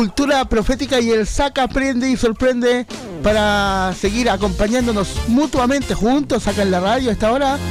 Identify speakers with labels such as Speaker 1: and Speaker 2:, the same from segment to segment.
Speaker 1: cultura profética y el saca, aprende y sorprende para seguir acompañándonos mutuamente juntos acá en la radio a esta hora.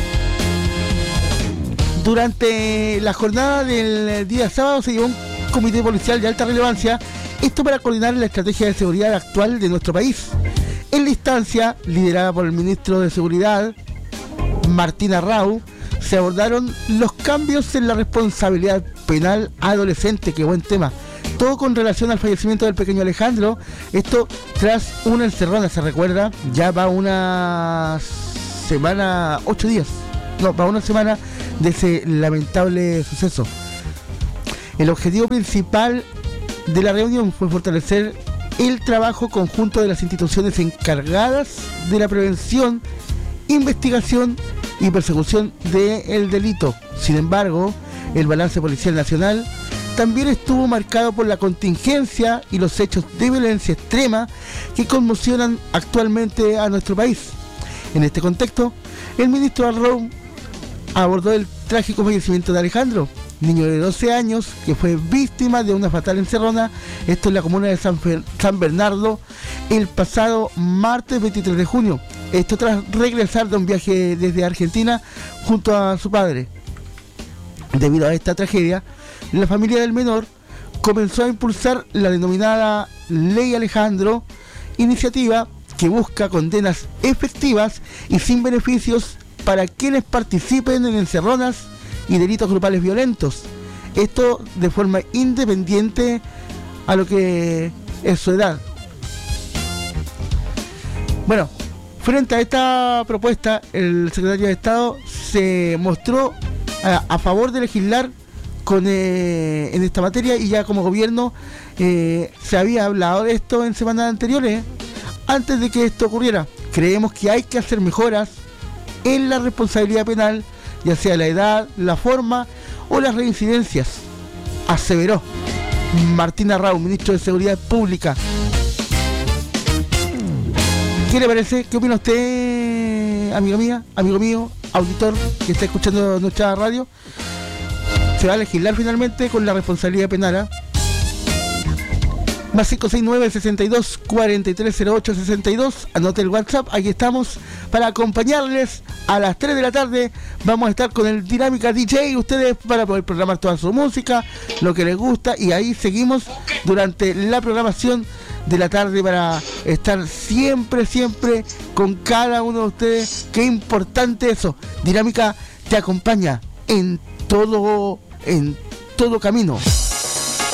Speaker 1: Durante la jornada del día sábado se llevó un comité policial de alta relevancia, esto para coordinar la estrategia de seguridad actual de nuestro país. En la instancia, liderada por el ministro de Seguridad, Martín Arrau, se abordaron los cambios en la responsabilidad penal adolescente, qué buen tema. Todo con relación al fallecimiento del pequeño Alejandro, esto tras una encerrona, se recuerda, ya va una semana, 8 días, no, va una semana de ese lamentable suceso. El objetivo principal de la reunión fue fortalecer el trabajo conjunto de las instituciones encargadas de la prevención, investigación y persecución del delito. Sin embargo, el balance policial nacional también estuvo marcado por la contingencia y los hechos de violencia extrema que conmocionan actualmente a nuestro país. En este contexto, el ministro Arrau abordó el trágico fallecimiento de Alejandro, niño de 12 años que fue víctima de una fatal encerrona, esto en la comuna de San Bernardo, el pasado martes 23 de junio. Esto tras regresar de un viaje desde Argentina junto a su padre. Debido a esta tragedia, la familia del menor comenzó a impulsar la denominada Ley Alejandro, iniciativa que busca condenas efectivas y sin beneficios para quienes participen en encerronas y delitos grupales violentos. Esto de forma independiente a lo que es su edad. Bueno, frente a esta propuesta, el secretario de Estado se mostró a favor de legislar en esta materia, y ya como gobierno se había hablado de esto en semanas anteriores, antes de que esto ocurriera. Creemos que hay que hacer mejoras en la responsabilidad penal, ya sea la edad, la forma o las reincidencias, aseveró Martín Arrau, ministro de Seguridad Pública. ¿Qué le parece? ¿Qué opina usted, amigo mío, auditor que está escuchando nuestra radio? ¿Se va a legislar finalmente con la responsabilidad penal? Más 569-62-4308-62. Anote el WhatsApp, aquí estamos para acompañarles a las 3 de la tarde. Vamos a estar con el Dinámica DJ, ustedes para poder programar toda su música, lo que les gusta, y ahí seguimos durante la programación de la tarde para estar siempre con cada uno de ustedes. Qué importante eso. Dinámica te acompaña en todo camino.